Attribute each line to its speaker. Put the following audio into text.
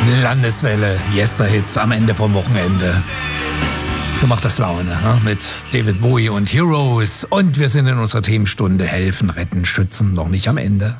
Speaker 1: Landeswelle, Yester-Hits am Ende vom Wochenende. So macht das Laune, mit David Bowie und Heroes. Und wir sind in unserer Themenstunde Helfen, Retten, Schützen noch nicht am Ende.